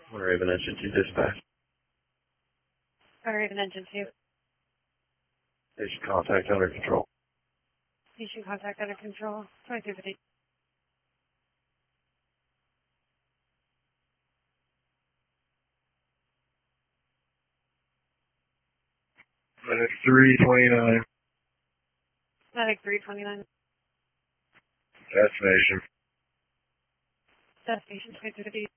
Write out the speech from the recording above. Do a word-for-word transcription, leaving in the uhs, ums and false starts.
Raven Engine two dispatch. Raven Engine two. Station contact under control. Station contact under control. twenty-two fifty. Medic three twenty-nine. Medic three twenty-nine. Destination. Destination twenty-two fifty.